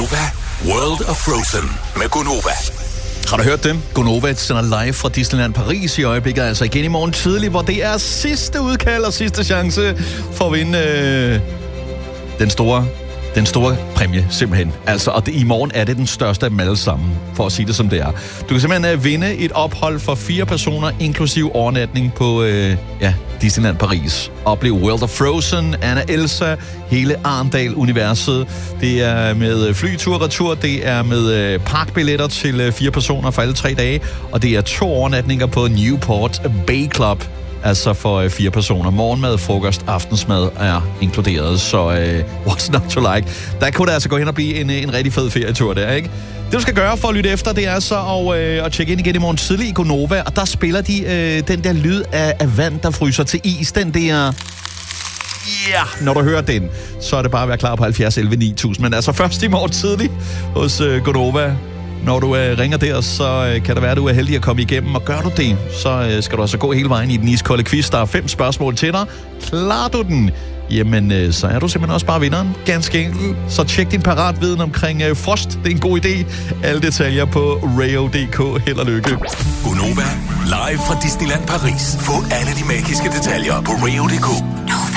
Gonova, World of Frozen med Gonova. Har du hørt det? Gonova sender live fra Disneyland Paris i øjeblikket, altså igen i morgen tidlig, hvor det er sidste udkald og sidste chance for at vinde den store præmie, simpelthen. Altså, og i morgen er det den største af dem alle sammen, for at sige det som det er. Du kan simpelthen vinde et ophold for 4 personer, inklusiv overnatning på Disneyland Paris. Opleve World of Frozen, Anna Elsa, hele Arendal-universet. Det er med flytur-retur, det er med parkbilletter til 4 personer for alle 3 dage, og det er 2 overnatninger på Newport Bay Club. Altså for 4 personer. Morgenmad, frokost, aftensmad er inkluderet. Så what's not to like? Der kunne det altså gå hen og blive en rigtig fed ferietur der, ikke? Det du skal gøre for at lytte efter, det er så at tjekke ind igen i morgen tidlig i Gonova. Og der spiller de den der lyd af vand, der fryser til is. Den der... Når du hører den, så er det bare at være klar på 70 11 9000. Men altså først i morgen tidlig hos Gonova. Når du ringer der, så kan det være, at du er heldig at komme igennem, og gør du det, så skal du altså gå hele vejen i den iskolde quiz. Der er 5 spørgsmål til dig. Klarer du den? Jamen, så er du simpelthen også bare vinderen. Ganske enkelt. Så tjek din paratviden omkring frost. Det er en god idé. Alle detaljer på rayo.dk. Held og lykke. Gonova, live fra Disneyland Paris. Få alle de magiske detaljer på rayo.dk.